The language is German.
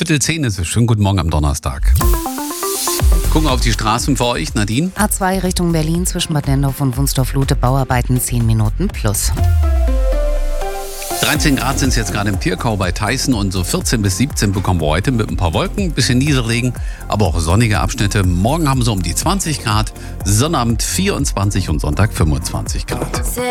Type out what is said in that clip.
9:15 ist es. Schönen guten Morgen am Donnerstag. Gucken auf die Straßen für euch, Nadine. A2 Richtung Berlin zwischen Bad Nendorf und Wunstorf-Lute, Bauarbeiten 10 Minuten plus. 13 Grad sind es jetzt gerade im Tierkau bei Tyson und so 14 bis 17 bekommen wir heute mit ein paar Wolken, ein bisschen Nieselregen, aber auch sonnige Abschnitte. Morgen haben sie um die 20 Grad, Sonnabend 24 und Sonntag 25 Grad.